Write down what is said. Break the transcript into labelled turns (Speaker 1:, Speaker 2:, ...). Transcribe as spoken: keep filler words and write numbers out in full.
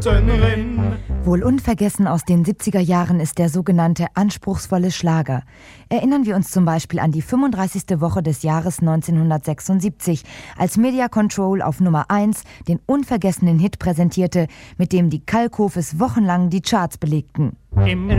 Speaker 1: untenrin.
Speaker 2: Wohl unvergessen aus den siebziger Jahren ist der sogenannte anspruchsvolle Schlager. Erinnern wir uns zum Beispiel an die fünfunddreißigste Woche des Jahres neunzehnhundertsechsundsiebzig, als Media Control auf Nummer eins den unvergessenen Hit präsentierte, mit dem die Kalkhofes wochenlang die Charts belegten.
Speaker 1: Im